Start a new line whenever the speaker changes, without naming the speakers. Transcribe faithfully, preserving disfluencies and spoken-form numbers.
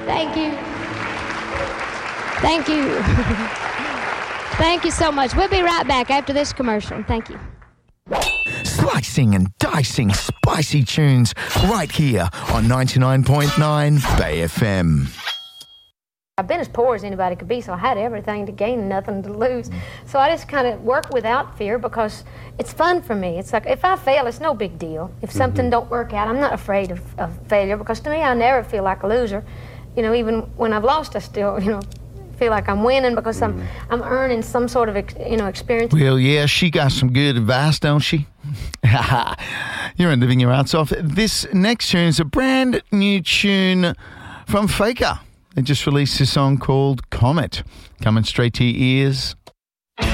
Thank you. Thank you. Thank you so much. We'll be right back after this commercial. Thank you.
Slicing and dicing spicy tunes right here on ninety-nine point nine Bay F M.
I've been as poor as anybody could be, so I had everything to gain and nothing to lose. So I just kind of work without fear because it's fun for me. It's like if I fail, it's no big deal. If something mm-hmm. don't work out, I'm not afraid of, of failure because to me, I never feel like a loser. You know, even when I've lost, I still, you know, feel like I'm winning because I'm mm. I'm earning some sort of, you know, experience.
Well, yeah, she got some good advice, don't she? You're living your arts off. This next tune is a brand new tune from Faker. They just released a song called Comet, coming straight to your ears